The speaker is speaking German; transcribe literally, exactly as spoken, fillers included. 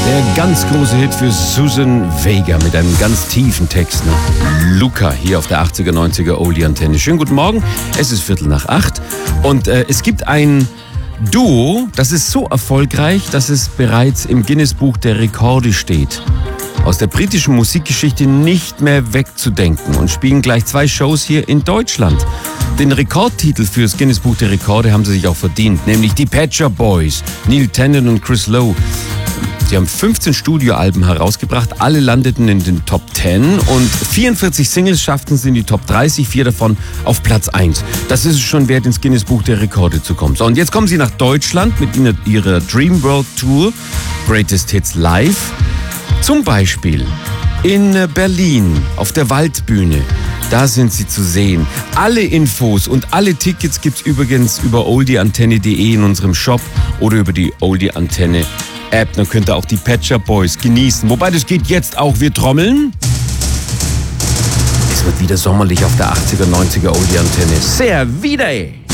Der ganz große Hit für Susan Vega mit einem ganz tiefen Text. Ne? Luca hier auf der achtziger, neunziger Oldie Antenne. Schönen guten Morgen, es ist Viertel nach acht und äh, es gibt ein Duo, das ist so erfolgreich, dass es bereits im Guinness-Buch der Rekorde steht. Aus der britischen Musikgeschichte nicht mehr wegzudenken und spielen gleich zwei Shows hier in Deutschland. Den Rekordtitel fürs Guinness-Buch der Rekorde haben sie sich auch verdient, nämlich die Pet Shop Boys, Neil Tennant und Chris Lowe. Sie haben fünfzehn Studioalben herausgebracht, alle landeten in den Top zehn und vierundvierzig Singles schafften sie in die Top dreißig, vier davon auf Platz eins. Das ist es schon wert, ins Guinness-Buch der Rekorde zu kommen. So, und jetzt kommen sie nach Deutschland mit ihrer Dream World Tour, Greatest Hits Live. Zum Beispiel in Berlin auf der Waldbühne. Da sind sie zu sehen. Alle Infos und alle Tickets gibt's übrigens über oldie antenne punkt de in unserem Shop oder über die Oldie Antenne App. Dann könnt ihr auch die Pet Shop Boys genießen. Wobei, das geht jetzt auch. Wir trommeln. Es wird wieder sommerlich auf der achtziger, neunziger Oldie Antenne. Sehr wieder!